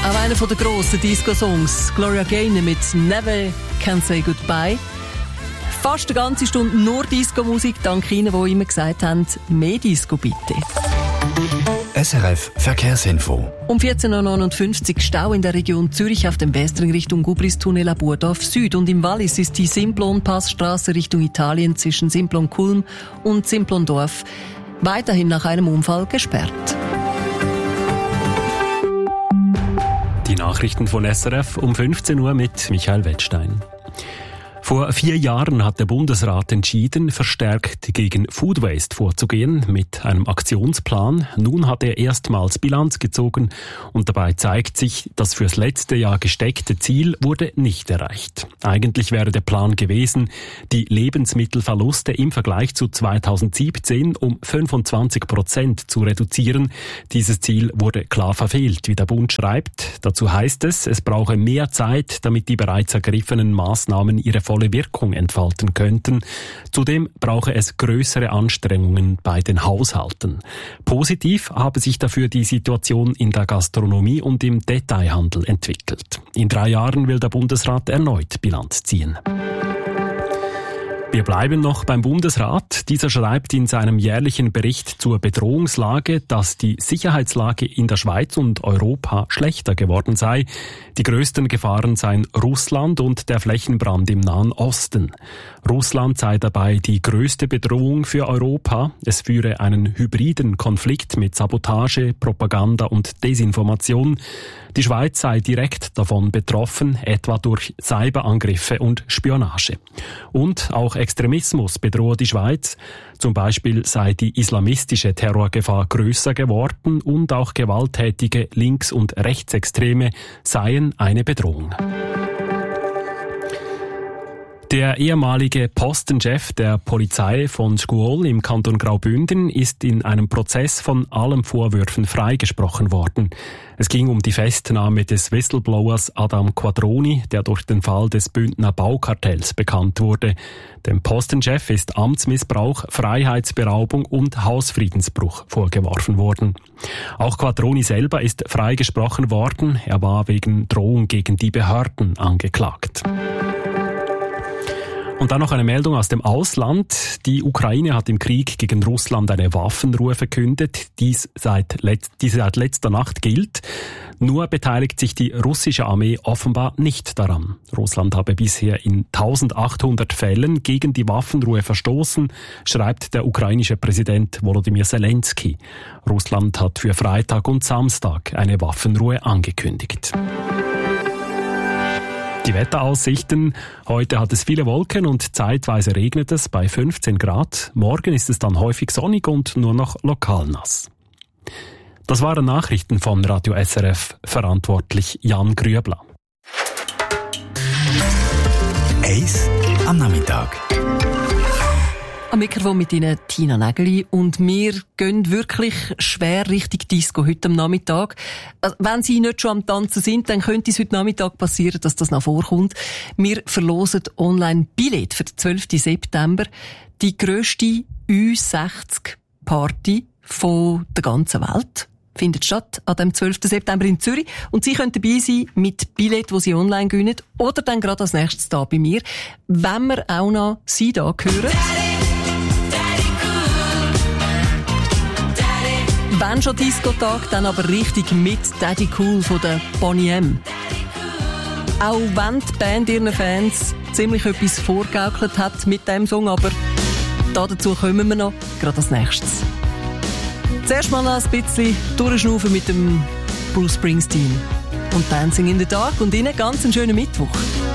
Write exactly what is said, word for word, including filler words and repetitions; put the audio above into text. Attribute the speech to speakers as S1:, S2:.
S1: Auch einer der grossen Disco-Songs, Gloria Gaynor mit «Never Can Say Goodbye». Fast eine ganze Stunde nur Disco-Musik, dank Ihnen, die immer gesagt haben, mehr Disco bitte.
S2: S R F Verkehrsinfo.
S1: Um vierzehn Uhr neunundfünfzig Stau in der Region Zürich auf dem Westring Richtung Gubristunnel à Burdorf Süd. Und im Wallis ist die Simplon-Passstraße Richtung Italien zwischen Simplon-Kulm und Simplon-Dorf weiterhin nach einem Unfall gesperrt.
S3: Die Nachrichten von S R F um fünfzehn Uhr mit Michael Wettstein. Vor vier Jahren hat der Bundesrat entschieden, verstärkt gegen Food Waste vorzugehen mit einem Aktionsplan. Nun hat er erstmals Bilanz gezogen und dabei zeigt sich, das fürs letzte Jahr gesteckte Ziel wurde nicht erreicht. Eigentlich wäre der Plan gewesen, die Lebensmittelverluste im Vergleich zu zweitausendsiebzehn um fünfundzwanzig Prozent zu reduzieren. Dieses Ziel wurde klar verfehlt, wie der Bund schreibt. Dazu heißt es, es brauche mehr Zeit, damit die bereits ergriffenen Maßnahmen ihre volle Wirkung entfalten könnten. Zudem brauche es größere Anstrengungen bei den Haushalten. Positiv habe sich dafür die Situation in der Gastronomie und im Detailhandel entwickelt. In drei Jahren will der Bundesrat erneut Bilanz ziehen. Wir bleiben noch beim Bundesrat. Dieser schreibt in seinem jährlichen Bericht zur Bedrohungslage, dass die Sicherheitslage in der Schweiz und Europa schlechter geworden sei. Die größten Gefahren seien Russland und der Flächenbrand im Nahen Osten. Russland sei dabei die größte Bedrohung für Europa. Es führe einen hybriden Konflikt mit Sabotage, Propaganda und Desinformation. Die Schweiz sei direkt davon betroffen, etwa durch Cyberangriffe und Spionage. Und auch Extremismus bedrohe die Schweiz. Zum Beispiel sei die islamistische Terrorgefahr größer geworden und auch gewalttätige Links- und Rechtsextreme seien eine Bedrohung. Der ehemalige Postenchef der Polizei von Scuol im Kanton Graubünden ist in einem Prozess von allen Vorwürfen freigesprochen worden. Es ging um die Festnahme des Whistleblowers Adam Quadroni, der durch den Fall des Bündner Baukartells bekannt wurde. Dem Postenchef ist Amtsmissbrauch, Freiheitsberaubung und Hausfriedensbruch vorgeworfen worden. Auch Quadroni selber ist freigesprochen worden. Er war wegen Drohung gegen die Behörden angeklagt. Und dann noch eine Meldung aus dem Ausland. Die Ukraine hat im Krieg gegen Russland eine Waffenruhe verkündet, die seit, Let- die seit letzter Nacht gilt. Nur beteiligt sich die russische Armee offenbar nicht daran. Russland habe bisher in eintausendachthundert Fällen gegen die Waffenruhe verstoßen, schreibt der ukrainische Präsident Volodymyr Zelensky. Russland hat für Freitag und Samstag eine Waffenruhe angekündigt. Die Wetteraussichten. Heute hat es viele Wolken und zeitweise regnet es bei fünfzehn Grad. Morgen ist es dann häufig sonnig und nur noch lokal nass. Das waren Nachrichten von Radio S R F, verantwortlich Jan Grüebler.
S2: Eis am Nachmittag.
S1: Am Mikrofon mit Ihnen Tina Nägeli und wir gehen wirklich schwer Richtung Disco heute am Nachmittag. Also, wenn Sie nicht schon am Tanzen sind, dann könnte es heute Nachmittag passieren, dass das noch vorkommt. Wir verlosen online Billett für den zwölften September, die grösste Ü sechzig Party von der ganzen Welt. Findet statt an dem zwölften September in Zürich. Und Sie können dabei sein mit Billett, die Sie online gewinnen. Oder dann gerade als nächstes da bei mir, wenn wir auch noch Sie da hören. Wenn schon Disco-Tag, dann aber richtig mit Daddy Cool von der Boney M. Auch wenn die Band ihren Fans ziemlich etwas vorgegaukelt hat mit diesem Song, aber dazu kommen wir noch, gerade als nächstes. Zuerst mal noch ein bisschen durchschnaufen mit dem Bruce Springsteen und Dancing in the Dark und Ihnen ganz einen schönen Mittwoch.